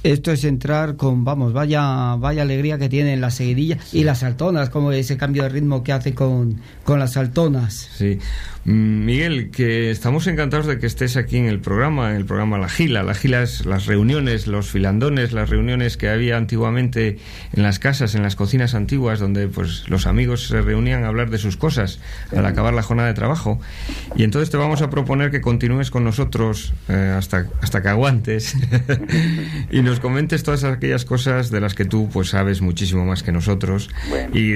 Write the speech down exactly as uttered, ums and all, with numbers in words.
Esto es entrar con, vamos, vaya vaya alegría que tienen las seguidillas y las saltonas, como ese cambio de ritmo que hace con, con las saltonas. Sí. Miguel, que estamos encantados de que estés aquí en el programa, en el programa La Gila. La Gila es las reuniones, los filandones, las reuniones que había antiguamente en las casas, en las cocinas antiguas, donde pues los amigos se reunían a hablar de sus cosas al acabar la jornada de trabajo. Y entonces te vamos a proponer que continúes con nosotros eh, hasta, hasta que aguantes y nos comentes todas aquellas cosas de las que tú pues sabes muchísimo más que nosotros. Bueno. Y